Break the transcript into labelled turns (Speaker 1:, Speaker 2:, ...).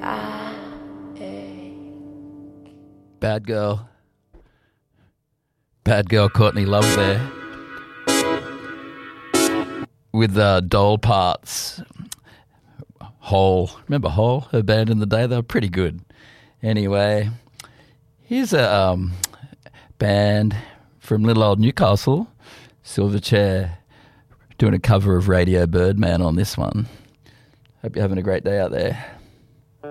Speaker 1: Bad girl. Bad girl Courtney Love there. With Doll Parts. Hole. Remember Hole? Her band in the day? They were pretty good. Anyway, here's a band from little old Newcastle, Silverchair, doing a cover of Radio Birdman on this one. Hope you're having a great day out there.